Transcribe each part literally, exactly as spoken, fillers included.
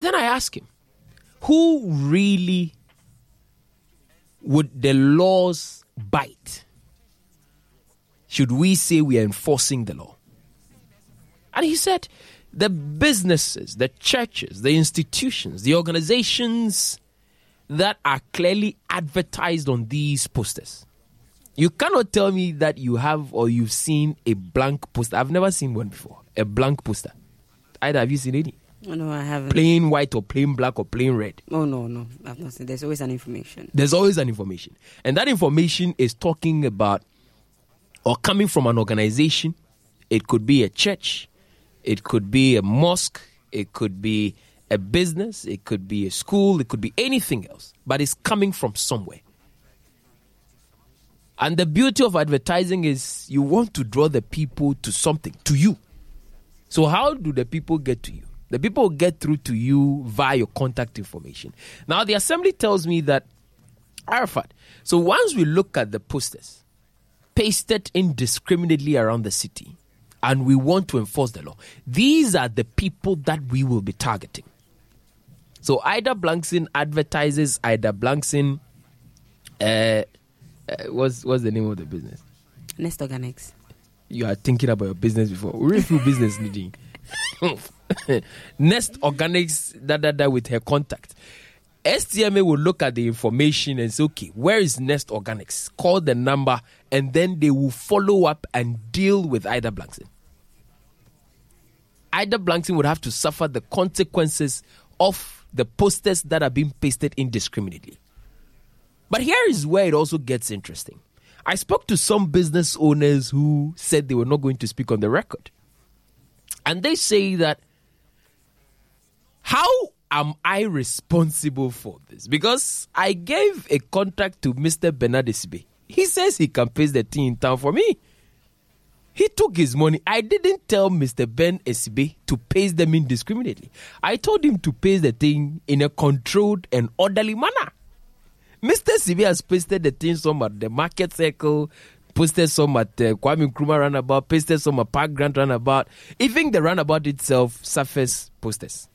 then I ask him, who really would the laws bite? Should we say we are enforcing the law? And he said, the businesses, the churches, the institutions, the organizations that are clearly advertised on these posters. You cannot tell me that you have or you've seen a blank poster. I've never seen one before. A blank poster. Either have you seen any? Oh, no, I haven't. Plain white or plain black or plain red? Oh, no, no. I've not seen. There's always an information. There's always an information. And that information is talking about or coming from an organization. It could be a church. It could be a mosque. It could be a business. It could be a school. It could be anything else. But it's coming from somewhere. And the beauty of advertising is you want to draw the people to something, to you. So how do the people get to you? The people get through to you via your contact information. Now, the assembly tells me that, Arafat, so once we look at the posters pasted indiscriminately around the city and we want to enforce the law, these are the people that we will be targeting. So Ida Blankson advertises Ida Blankson, uh, uh, what's, what's the name of the business? Nest Organics. You are thinking about your business before. We're through business needing. Nest Organics, that, that, that with her contact. S T M A will look at the information and say, okay, where is Nest Organics? Call the number and then they will follow up and deal with Ida Blankson. Ida Blankson would have to suffer the consequences of the posters that are being pasted indiscriminately. But here is where it also gets interesting. I spoke to some business owners who said they were not going to speak on the record. And they say that, how am I responsible for this? Because I gave a contract to Mister Bernard Esibe. He says he can paste the thing in town for me. He took his money. I didn't tell Mister Ben Esibe to paste them indiscriminately. I told him to paste the thing in a controlled and orderly manner. Mister Sibi has pasted the things some at the Market Circle, posted some at the Kwame Nkrumah roundabout, pasted some at Park Grant roundabout. Even the roundabout itself surface posters.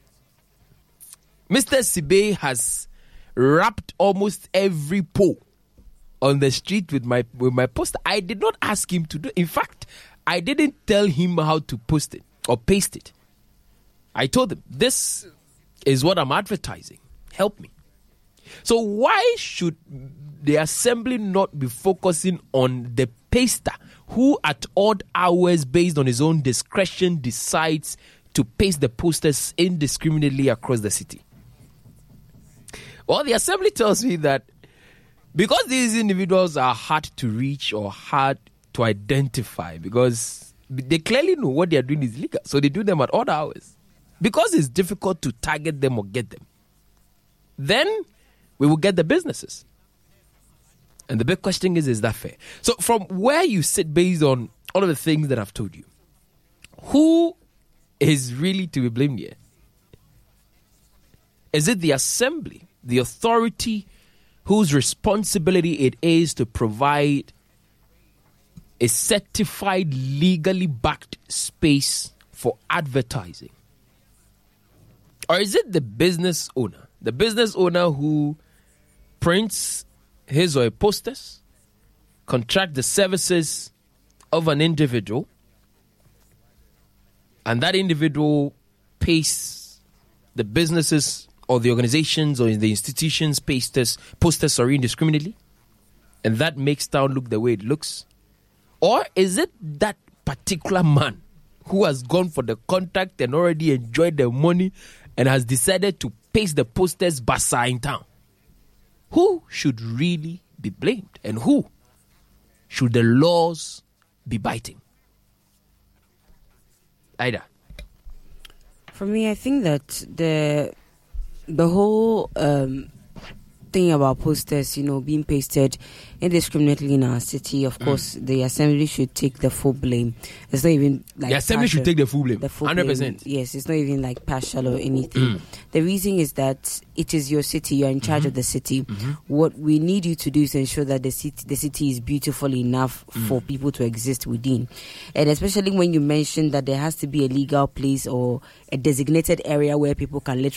Mister Sibi has wrapped almost every pole on the street with my with my poster. I did not ask him to do. In fact, I didn't tell him how to post it or paste it. I told him, this is what I'm advertising. Help me. So why should the assembly not be focusing on the paster who at odd hours based on his own discretion decides to paste the posters indiscriminately across the city? Well, the assembly tells me that because these individuals are hard to reach or hard to identify because they clearly know what they are doing is illegal, so they do them at odd hours. Because it's difficult to target them or get them, then we will get the businesses. And the big question is, is that fair? So from where you sit based on all of the things that I've told you, who is really to be blamed here? Is it the assembly, the authority whose responsibility it is to provide a certified, legally backed space for advertising? Or is it the business owner? The business owner who prints his or her posters, contract the services of an individual, and that individual pays the businesses or the organizations or the institutions posters, posters sorry, indiscriminately, and that makes town look the way it looks? Or is it that particular man who has gone for the contract and already enjoyed the money and has decided to paste the posters bazaar in town? Who should really be blamed? And who should the laws be biting? Ida. For me, I think that the the whole um, thing about posters, you know, being pasted indiscriminately in our city, of course, mm. the assembly should take the full blame. It's not even like the assembly partial. should take the full blame. The full one hundred percent. Blame. Yes, it's not even like partial or anything. Mm. The reason is that it is your city. You're in charge mm-hmm. of the city. Mm-hmm. What we need you to do is ensure that the city, the city is beautiful enough mm. for people to exist within. And especially when you mentioned that there has to be a legal place or a designated area where people can literally